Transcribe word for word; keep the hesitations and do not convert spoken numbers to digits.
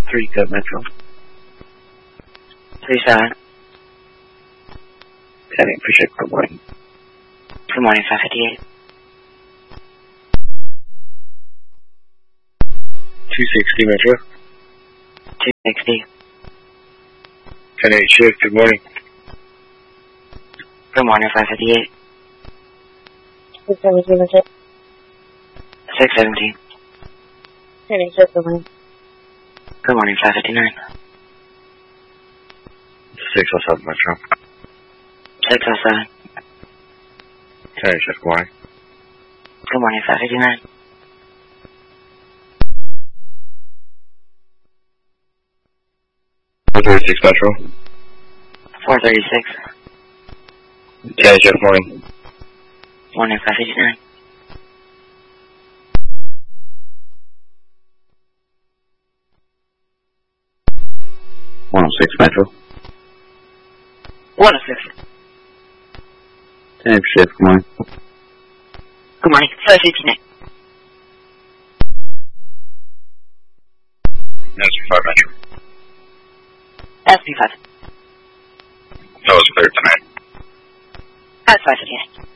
three Code Metro. three seven. Heading for ship, good morning. Good morning, five fifty-eight. two sixty Metro. two sixty. ten eight shift, good morning. Good morning, five fifty-eight. six seventeen Metro. six seventeen. ten eight shift, good morning. Good morning, five fifty-nine. six oh seven Metro. six oh seven. ten eight shift, good morning. Good morning, five fifty-nine. four thirty-six Metro. four thirty-six. ten eight shift, morning. Morning, five fifty-nine. one oh six Metro. one oh six. ten eight shift, good morning. Good morning, five fifty-nine. S P five Metro. S P five. No, it's clear tonight. That's five fifty-nine.